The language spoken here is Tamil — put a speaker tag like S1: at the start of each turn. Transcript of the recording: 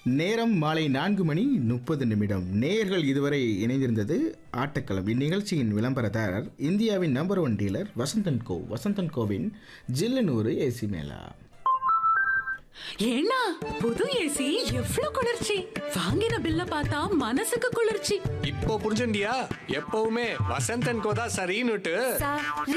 S1: நேரம் மாலை 4:30. நேயர்கள் இதுவரை இணைந்திருந்தது ஆட்டக்களம். இந்நிகழ்ச்சியின் விளம்பரதாரர் இந்தியாவின் நம்பர் 1 டீலர் வசந்தன்கோ. வசந்தன்கோவின் ஜில்லுநூறு ஏசி மேலா.
S2: ஏன்னா புது ஏசி எவ்வளவு குளிர்ச்சி! வாங்கின பில்ல பார்த்தா மனசுக்கு குளிர்ச்சி.
S3: இப்போ புரிஞ்சுண்டியா? எப்பவுமே வசந்தன்கோ தான் சரின்னுட்டு.